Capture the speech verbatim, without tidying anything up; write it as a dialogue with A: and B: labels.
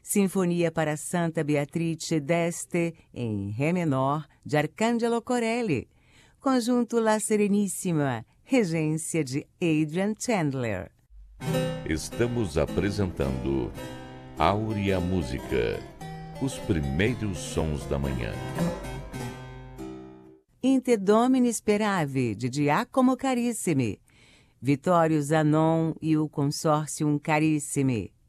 A: Sinfonia para Santa Beatrice d'Este, em Ré menor, de Arcangelo Corelli. Conjunto La Serenissima, regência de Adrian Chandler.
B: Estamos apresentando Áurea Música, os primeiros sons da manhã.
A: Inte Domini Speravi, de Giacomo Carissimi. Vittorio Zanon e o Consortium Carissimi.